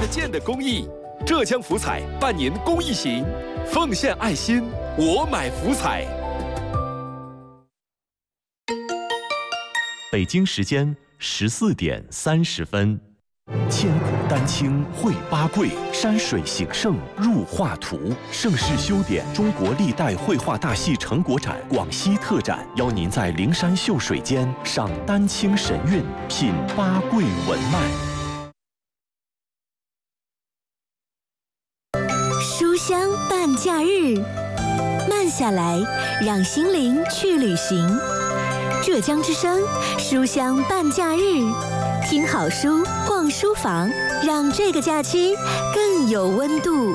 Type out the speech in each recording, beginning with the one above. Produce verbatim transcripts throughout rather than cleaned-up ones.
见的公益。浙江福彩办年公益行，奉献爱心，我买福彩。 北京时间十四点三十分。千古丹青绘八桂，山水形胜入画图。盛世修典中国历代绘画大戏成果展广西特展，邀您在灵山秀水间赏丹青神韵，品八桂文脉。 书香伴假日，慢下来，让心灵去旅行。浙江之声书香伴假日，听好书，逛书房，让这个假期更有温度。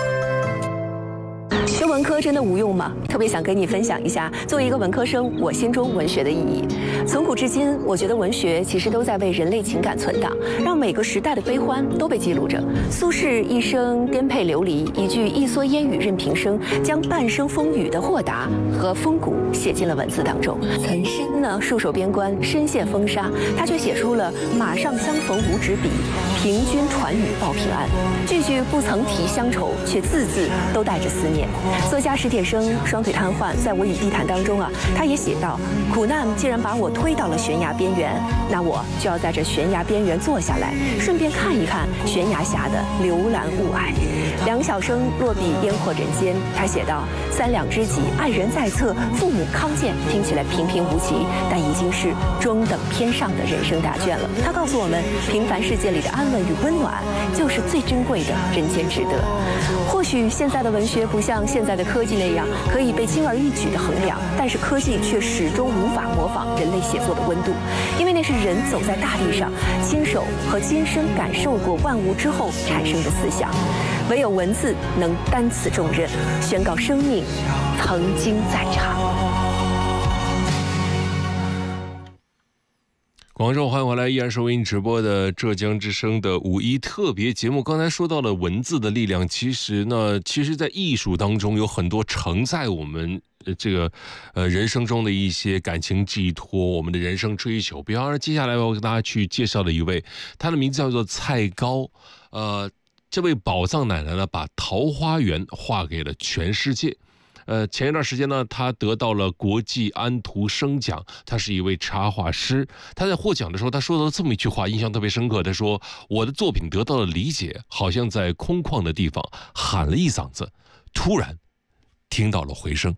学文科真的无用吗？特别想跟你分享一下，作为一个文科生，我心中文学的意义。从古至今，我觉得文学其实都在为人类情感存档，让每个时代的悲欢都被记录着。苏轼一生颠沛流离，一句一蓑烟雨任平生，将半生风雨的豁达和风骨写进了文字当中。岑参呢，戍守边关，身陷风沙，他却写出了马上相逢无纸笔，凭君传语报平安。句句不曾提乡愁，却字字都带着思念。作家史铁生双腿瘫痪，在《我与地坛》当中啊，他也写道：苦难既然把我推到了悬崖边缘，那我就要在这悬崖边缘坐下来，顺便看一看悬崖下的流岚雾霭。梁晓声落笔烟火人间，他写道：三两知己，爱人在侧，父母康健，听起来平平无奇，但已经是中等偏上的人生答卷了。他告诉我们，平凡世界里的安稳与温暖，就是最珍贵的人间值得。或许现在的文学不像现在的科技那样可以被轻而易举的衡量，但是科技却始终无法模仿人类写作的温度，因为那是人走在大地上，亲手和亲身感受过万物之后产生的思想。唯有文字能担此重任，宣告生命曾经在场。 广州，欢迎回来，依然是为您直播的浙江之声的五一特别节目。刚才说到了文字的力量，其实呢，其实在艺术当中有很多承载我们这个呃人生中的一些感情寄托，我们的人生追求。比方说，接下来我要跟大家去介绍的一位，他的名字叫做蔡高，呃。这位宝藏奶奶呢，把桃花源画给了全世界。呃，前一段时间呢，她得到了国际安徒生奖，她是一位插画师。她在获奖的时候，她说到这么一句话，印象特别深刻。她说：“我的作品得到了理解，好像在空旷的地方喊了一嗓子，突然听到了回声。”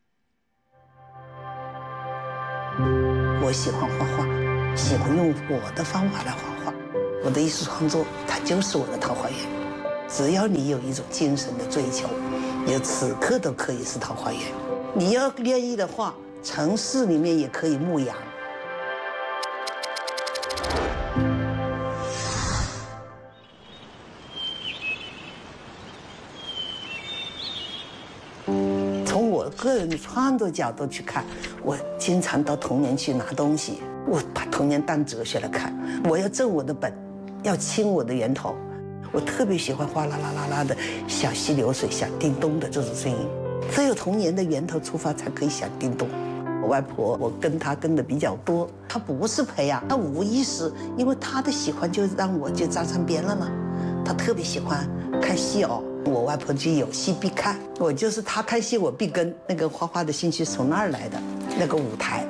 我喜欢画画，喜欢用我的方法来画画。我的艺术创作，它就是我的桃花源。只要你有一种精神的追求，你此刻都可以是桃花源。你要愿意的话，城市里面也可以牧羊。从我个人的创作角度去看，我经常到童年去拿东西，我把童年当哲学来看。我要正我的本，要清我的源头。我特别喜欢哗啦啦啦啦的小溪流水响叮咚的这种声音，只有童年的源头出发才可以响叮咚。我外婆，我跟她跟的比较多，她不是培养，她无意识，因为她的喜欢就让我就沾上边了嘛。她特别喜欢看戏哦，我外婆就有戏必看，我就是她看戏我必跟，那个画画的兴趣从那儿来的，那个舞台，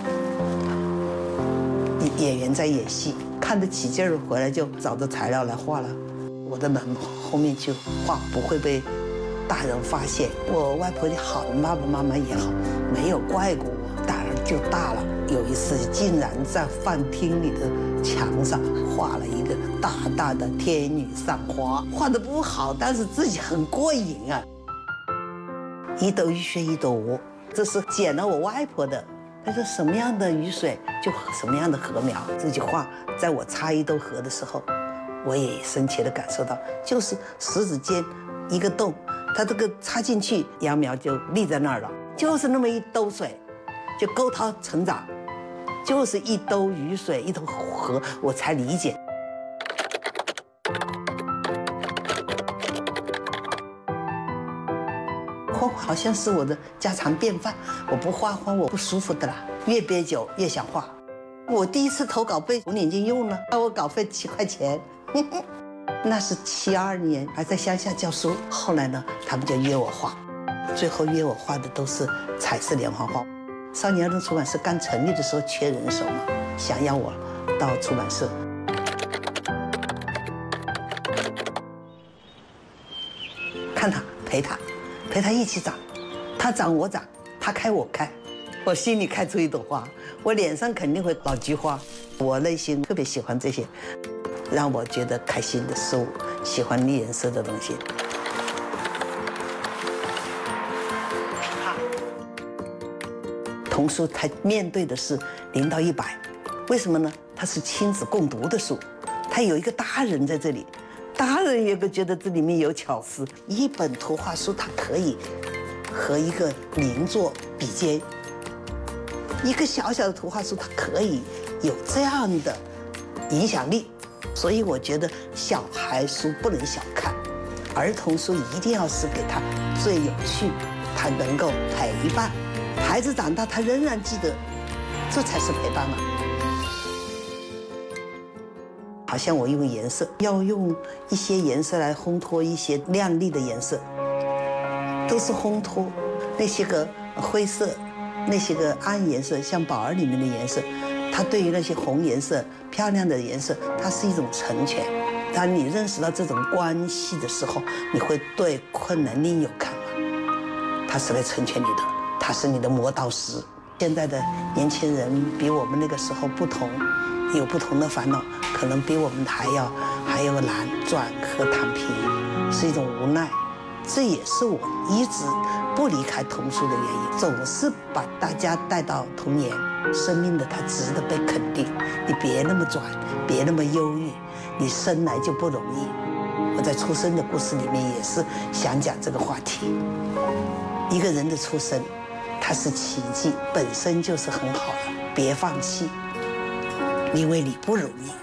演员在演戏，看得起劲儿，回来就找着材料来画了。我的门后面去画，不会被大人发现。我外婆也好，爸爸妈妈也好，没有怪过我，胆儿就大了。有一次竟然在饭厅里的墙上画了一个大大的天女散花，画得不好，但是自己很过瘾啊。一兜雨水一兜鹅，这是捡了我外婆的。她说什么样的雨水就什么样的禾苗，这句话在我插一兜禾的时候，我也深切地感受到，就是食指间一个洞，它这个插进去，秧苗就立在那儿了，就是那么一兜水，就够它成长，就是一兜雨水，一兜禾，我才理解。画画好像是我的家常便饭，我不画画我不舒服的啦，越憋久越想画。我第一次投稿费红领巾用了，我稿费七块钱。 那是七二年，还在乡下教书。后来呢，他们就约我画，最后约我画的都是彩色连环画。少年儿童出版社刚成立的时候缺人手嘛，想要我到出版社。看他，陪他，陪他一起长，他长我长，他开我开，我心里开出一朵花，我脸上肯定会老菊花。我内心特别喜欢这些让我觉得开心的事物，喜欢绿颜色的东西。童书它面对的是零到一百，为什么呢？它是亲子共读的书，它有一个大人在这里。大人也会觉得这里面有巧思。一本图画书，它可以和一个名作比肩；一个小小的图画书，它可以有这样的影响力。所以我觉得小孩书不能小看，儿童书一定要是给他最有趣，他能够陪伴孩子长大，他仍然记得，这才是陪伴嘛。好像我用颜色，要用一些颜色来烘托一些亮丽的颜色，都是烘托那些个灰色，那些个暗颜色，像宝儿里面的颜色，它对于那些红颜色、漂亮的颜色，它是一种成全。当你认识到这种关系的时候，你会对困难另有看法。它是来成全你的，它是你的磨刀石。现在的年轻人比我们那个时候不同。有不同的烦恼，可能比我们还要还要难转和躺平，是一种无奈。这也是我一直不离开童书的原因，总是把大家带到童年。生命的它值得被肯定，你别那么转，别那么忧郁，你生来就不容易。我在出生的故事里面也是想讲这个话题。一个人的出生，它是奇迹，本身就是很好的，别放弃。因为你不容易。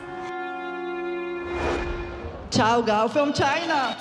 Ciao Gao from China。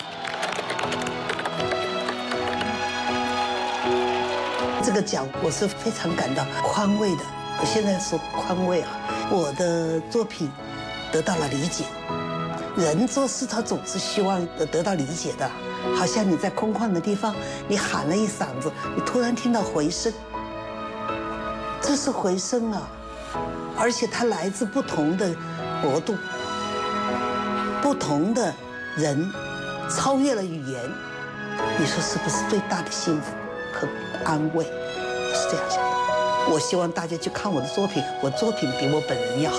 这个奖我是非常感到宽慰的。我现在说宽慰啊，我的作品得到了理解。人做事他总是希望得到理解的，好像你在空旷的地方，你喊了一嗓子，你突然听到回声，这是回声啊。而且它来自不同的国度，不同的人，超越了语言。你说是不是最大的幸福和安慰？我是这样想的。我希望大家去看我的作品，我作品比我本人要好。